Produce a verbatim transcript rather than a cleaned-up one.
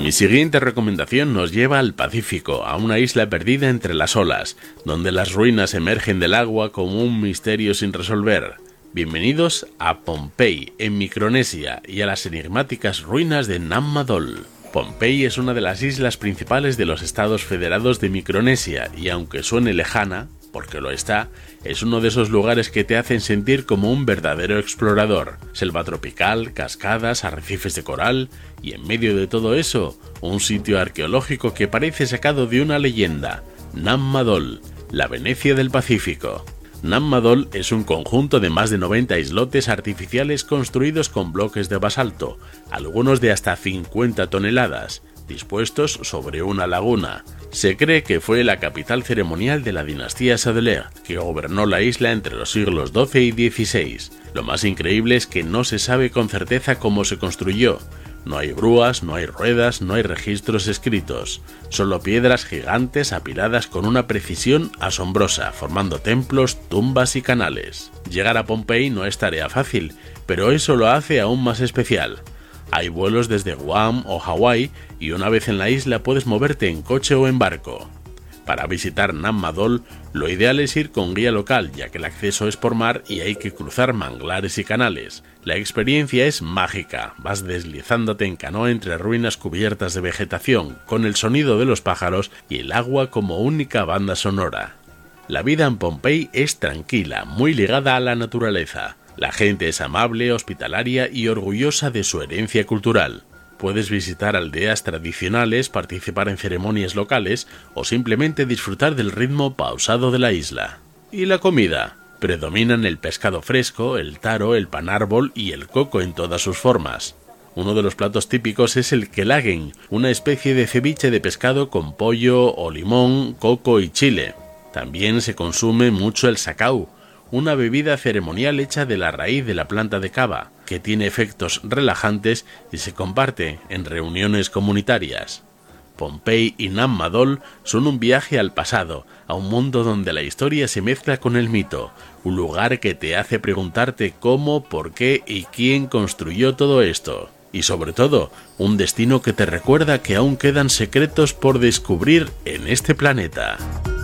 Mi siguiente recomendación nos lleva al Pacífico, a una isla perdida entre las olas, donde las ruinas emergen del agua como un misterio sin resolver. Bienvenidos a Pohnpei, en Micronesia, y a las enigmáticas ruinas de Nam Madol. Pohnpei es una de las islas principales de los Estados Federados de Micronesia, y aunque suene lejana, porque lo está, es uno de esos lugares que te hacen sentir como un verdadero explorador. Selva tropical, cascadas, arrecifes de coral, y en medio de todo eso, un sitio arqueológico que parece sacado de una leyenda: Nam Madol, la Venecia del Pacífico. Nam Madol es un conjunto de más de noventa islotes artificiales construidos con bloques de basalto, algunos de hasta cincuenta toneladas, dispuestos sobre una laguna. Se cree que fue la capital ceremonial de la dinastía Sadeleur, que gobernó la isla entre los siglos doce y dieciséis. Lo más increíble es que no se sabe con certeza cómo se construyó. No hay grúas, no hay ruedas, no hay registros escritos, solo piedras gigantes apiladas con una precisión asombrosa, formando templos, tumbas y canales. Llegar a Pohnpei no es tarea fácil, pero eso lo hace aún más especial. Hay vuelos desde Guam o Hawái y una vez en la isla puedes moverte en coche o en barco. Para visitar Nam Madol, lo ideal es ir con guía local, ya que el acceso es por mar y hay que cruzar manglares y canales. La experiencia es mágica, vas deslizándote en canoa entre ruinas cubiertas de vegetación, con el sonido de los pájaros y el agua como única banda sonora. La vida en Pohnpei es tranquila, muy ligada a la naturaleza. La gente es amable, hospitalaria y orgullosa de su herencia cultural. Puedes visitar aldeas tradicionales, participar en ceremonias locales o simplemente disfrutar del ritmo pausado de la isla. ¿Y la comida? Predominan el pescado fresco, el taro, el pan árbol y el coco en todas sus formas. Uno de los platos típicos es el kelagen, una especie de ceviche de pescado con pollo o limón, coco y chile. También se consume mucho el sakau, una bebida ceremonial hecha de la raíz de la planta de kava, que tiene efectos relajantes y se comparte en reuniones comunitarias. Pohnpei y Nam Madol son un viaje al pasado, a un mundo donde la historia se mezcla con el mito, un lugar que te hace preguntarte cómo, por qué y quién construyó todo esto. Y sobre todo, un destino que te recuerda que aún quedan secretos por descubrir en este planeta.